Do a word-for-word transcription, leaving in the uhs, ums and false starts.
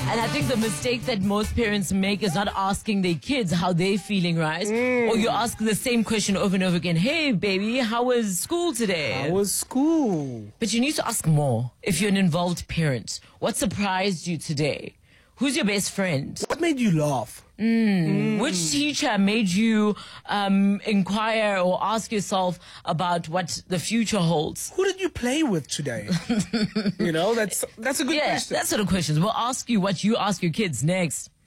And I think the mistake that most parents make is not asking their kids how they're feeling, right? Mm. Or you ask the same question over and over again. Hey, baby, how was school today? How was school? But you need to ask more if you're an involved parent. What surprised you today? Who's your best friend? What made you laugh? Mm. Mm. Which teacher made you um, inquire or ask yourself about what the future holds? Who did you play with today? You know, that's that's a good yeah, question. That sort of questions. We'll ask you what you ask your kids next.